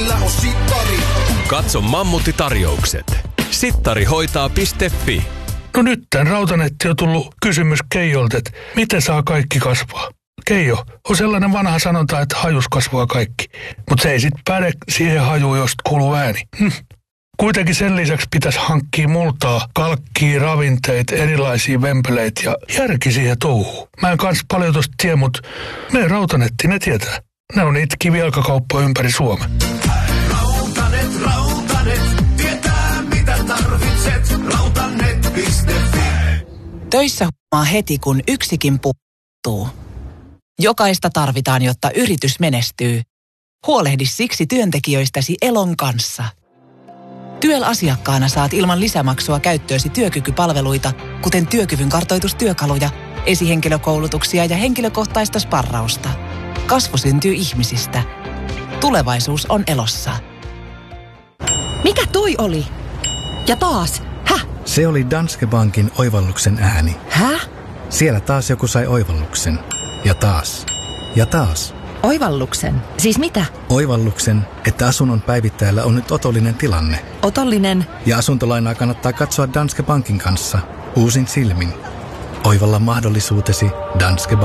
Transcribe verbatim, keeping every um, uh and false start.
meillä on Sittari. Katso Mammutti-tarjoukset. sittari hoitaa piste fi. No nyt tän Rautanetti on tullut kysymys Keijolta, että miten saa kaikki kasvaa? Keijo, on sellainen vanha sanonta, että hajus kasvaa kaikki. Mutta se ei sit päde siihen hajuun, josta kuuluu ääni. Hm. Kuitenkin sen lisäksi pitäisi hankkia multaa, kalkkia, ravinteita, erilaisia vempeleitä ja järki siihen touhuun. Mä en kans paljon tosta tiedä, mutta meidän Rautanetti, ne tietää. Ne on niitä kivijalkakauppoja ympäri Suomen. Rautanet, Rautanet, tietää mitä tarvitset. Rautanet piste fi. Töissä huomaa heti, kun yksikin puuttuu. Jokaista tarvitaan, jotta yritys menestyy. Huolehdi siksi työntekijöistäsi Elon kanssa. T Y E L-asiakkaana saat ilman lisämaksua käyttöösi työkykypalveluita, kuten työkyvyn kartoitustyökaluja, esihenkilökoulutuksia ja henkilökohtaista sparrausta. Kasvu syntyy ihmisistä. Tulevaisuus on Elossa. Mikä toi oli? Ja taas. Häh? Se oli Danske Bankin oivalluksen ääni. Häh? Siellä taas joku sai oivalluksen. Ja taas. Ja taas. Oivalluksen? Siis mitä? Oivalluksen, että asunnon päivittäjällä on nyt otollinen tilanne. Otollinen? Ja asuntolainaa kannattaa katsoa Danske Bankin kanssa. Uusin silmin. Oivalla mahdollisuutesi Danske Bank.